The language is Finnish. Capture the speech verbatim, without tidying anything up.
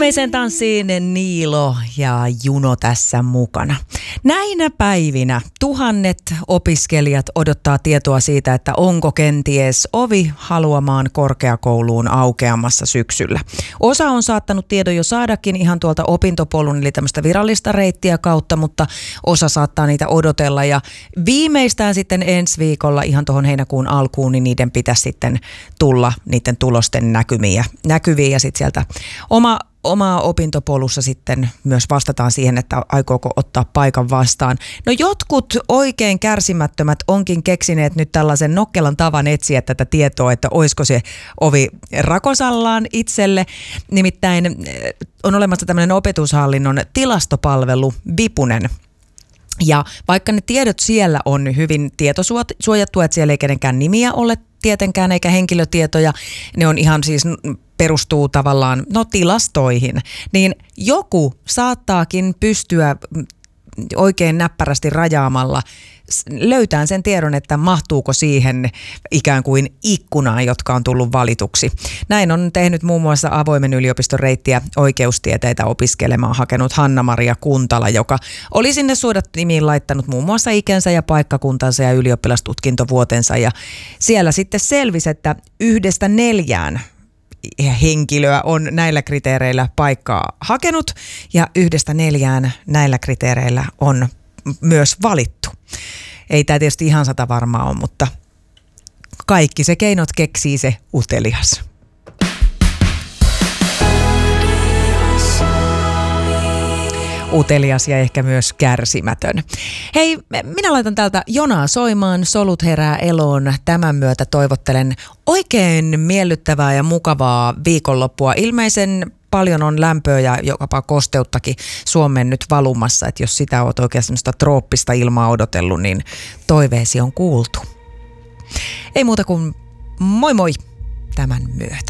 Ilmeisen tanssiin Niilo ja Juno tässä mukana. Näinä päivinä tuhannet opiskelijat odottaa tietoa siitä, että onko kenties ovi haluamaan korkeakouluun aukeamassa syksyllä. Osa on saattanut tiedon jo saadakin ihan tuolta opintopolun, eli tämmöistä virallista reittiä kautta, mutta osa saattaa niitä odotella. Ja viimeistään sitten ensi viikolla ihan tuohon heinäkuun alkuun, niin niiden pitäisi sitten tulla niiden tulosten näkymiä, näkyviin ja sitten sieltä oma Omaa opintopolussa sitten myös vastataan siihen, että aikooko ottaa paikan vastaan. No jotkut oikein kärsimättömät onkin keksineet nyt tällaisen nokkelan tavan etsiä tätä tietoa, että olisiko se ovi rakosallaan itselle. Nimittäin on olemassa tämmöinen opetushallinnon tilastopalvelu Vipunen. Ja vaikka ne tiedot siellä on hyvin tietosuojattu, että siellä ei kenenkään nimiä ole tietenkään eikä henkilötietoja, ne on ihan siis perustuu tavallaan no tilastoihin, niin joku saattaakin pystyä oikein näppärästi rajaamalla löytään sen tiedon, että mahtuuko siihen ikään kuin ikkunaan, jotka on tullut valituksi. Näin on tehnyt muun muassa avoimen yliopiston reittiä oikeustieteitä opiskelemaan hakenut Hanna-Maria Kuntala, joka oli sinne suodatnimiin laittanut muun muassa ikänsä ja paikkakuntansa ja ylioppilastutkintovuotensa. Ja siellä sitten selvisi, että yhdestä neljään henkilöä on näillä kriteereillä paikkaa hakenut ja yhdestä neljään näillä kriteereillä on myös valittu. Ei tämä tietysti ihan sata varmaa ole, mutta kaikki se keinot keksii se utelias. Utelias ja ehkä myös kärsimätön. Hei, minä laitan täältä Jonaa soimaan, solut herää eloon. Tämän myötä toivottelen oikein miellyttävää ja mukavaa viikonloppua. Ilmeisen paljon on lämpöä ja jopa kosteuttakin Suomeen nyt valumassa, että jos sitä olet oikein semmoista trooppista ilmaa odotellut, niin toiveesi on kuultu. Ei muuta kuin moi moi tämän myötä.